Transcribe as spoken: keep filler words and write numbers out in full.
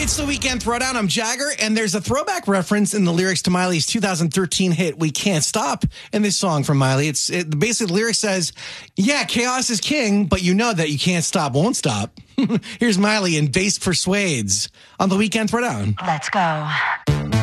It's the Weekend Throwdown. I'm Jagger, and there's a throwback reference in the lyrics to Miley's two thousand thirteen hit "We Can't Stop" in this song from Miley. It's it, basically the lyric says, "Yeah, chaos is king, but you know that you can't stop, won't stop." Here's Miley and Bass Persuades on the Weekend Throwdown. Let's go.